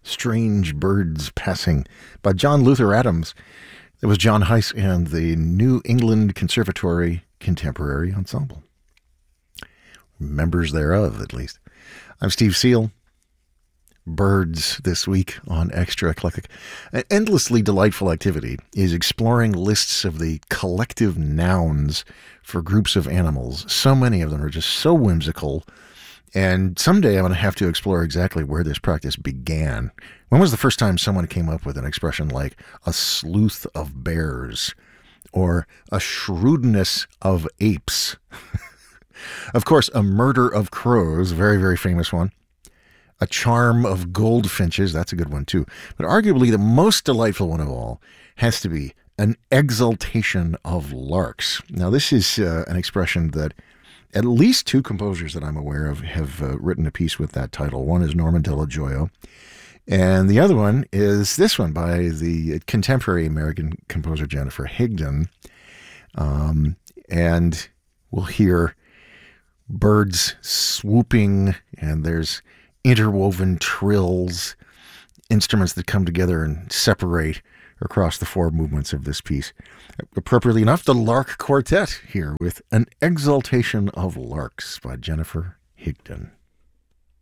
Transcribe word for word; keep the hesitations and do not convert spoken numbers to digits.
Strange Birds Passing by John Luther Adams. It was John Heiss and the New England Conservatory Contemporary Ensemble. Members thereof, at least. I'm Steve Seal. Birds this week on Extra Eclectic. An endlessly delightful activity is exploring lists of the collective nouns for groups of animals. So many of them are just so whimsical. And someday I'm going to have to explore exactly where this practice began. When was the first time someone came up with an expression like a sleuth of bears or a shrewdness of apes? Of course, a murder of crows, very, very famous one. A charm of goldfinches, that's a good one too. But arguably the most delightful one of all has to be an exultation of larks. Now this is uh, an expression that at least two composers that I'm aware of have uh, written a piece with that title. One is Norman Della Gioia, and the other one is this one by the contemporary American composer Jennifer Higdon. Um, and we'll hear birds swooping, and there's interwoven trills, instruments that come together and separate across the four movements of this piece. Appropriately enough, the Lark Quartet here with An Exaltation of Larks by Jennifer Higdon.